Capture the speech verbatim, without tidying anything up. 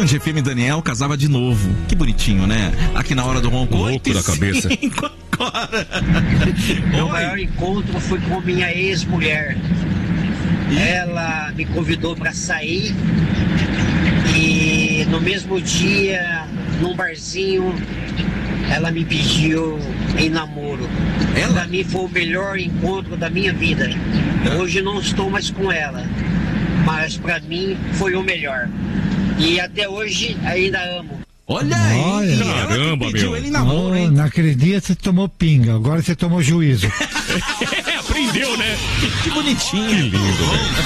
Band F M Daniel casava de novo. Que bonitinho, né? Aqui na hora do ronco. Louco da cabeça. Meu maior encontro foi com minha ex-mulher. Ela me convidou para sair e no mesmo dia, num barzinho, ela me pediu em namoro. Ela? Para mim foi o melhor encontro da minha vida. Hoje não estou mais com ela, mas para mim foi o melhor. E até hoje ainda amo. Olha aí, Olha. Caramba, pediu meu. ele em namoro, Oh, hein? naquele dia você tomou pinga, agora você tomou juízo. É, aprendeu, né? Que bonitinho. Que lindo, velho.